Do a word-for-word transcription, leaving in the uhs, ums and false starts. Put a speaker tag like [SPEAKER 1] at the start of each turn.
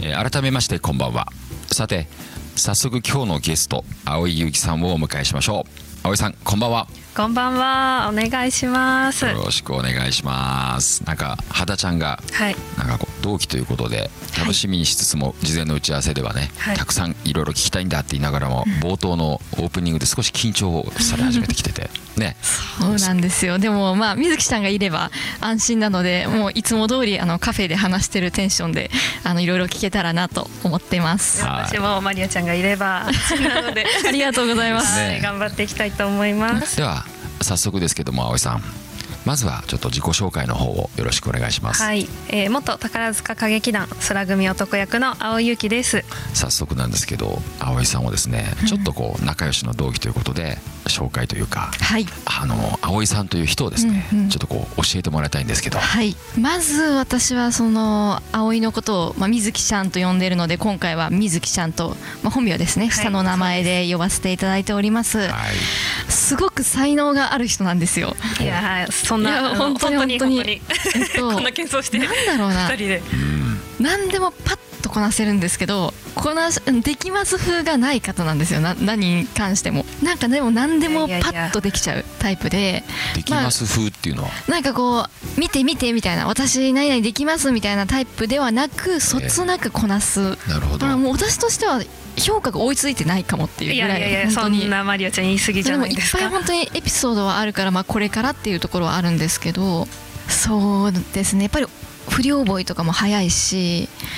[SPEAKER 1] えー、改めましてこんばんは。さて早速今日のゲスト青井優希さんをお迎えしましょう。青井さんこんばんは。
[SPEAKER 2] こんばんは、お願いします。
[SPEAKER 1] よろしくお願いします。なんか肌ちゃんが、はい、なんかこう同期ということで楽しみにしつつも、はい、事前の打ち合わせではね、はい、たくさんいろいろ聞きたいんだって言いながらも、冒頭のオープニングで少し緊張され始めてきててね。
[SPEAKER 3] そうなんですよ。でもまあ水木さんがいれば安心なので、もういつも通りあのカフェで話してるテンションであのいろいろ聞けたらなと思っています。
[SPEAKER 2] 私もマリアちゃんがいれば安心なので
[SPEAKER 3] ありがとうございます、
[SPEAKER 2] ね、頑張っていきたいと思います。
[SPEAKER 1] では早速ですけども青井さん、まずはちょっと自己紹介の方をよろしくお願いします。
[SPEAKER 2] はい、えー、元宝塚歌劇団空組男役の青井優希です。
[SPEAKER 1] 早速なんですけど青井さんをですね、うん、ちょっとこう仲良しの同期ということで紹介というか、はい、あの青井さんという人をですね、うんうん、ちょっとこう教えてもらいたいんですけど、
[SPEAKER 3] はい、まず私はその青井のことを、まあ、水木ちゃんと呼んでいるので、今回は水木ちゃんと、まあ、本名ですね、下の名前で呼ばせていただいております、はい、すごく才能がある人なんですよ。
[SPEAKER 2] いやそんな
[SPEAKER 3] 本当に本当に、えっと、
[SPEAKER 2] こんな謙遜して
[SPEAKER 3] なんだろうな、
[SPEAKER 2] ふたりで
[SPEAKER 3] 何でもパッとこなせるんですけど、こなしできます風がない方なんですよ。な何に関してもなんかでも何でもパッとできちゃうタイプで、
[SPEAKER 1] できます風っていうのは、
[SPEAKER 3] まあ、なんかこう見て見てみたいな、私何々できますみたいなタイプではなく、そつなくこなす、えー、
[SPEAKER 1] なるほど、
[SPEAKER 3] まあ、もう私としては評価が追いついてないかもっていうぐらい、
[SPEAKER 2] いやいやいや、そんなマリアちゃん言い過ぎじゃないですか。
[SPEAKER 3] でもいっぱい本当にエピソードはあるから、まあ、これからっていうところはあるんですけど、そうですね、やっぱり不良覚えとかも早いし、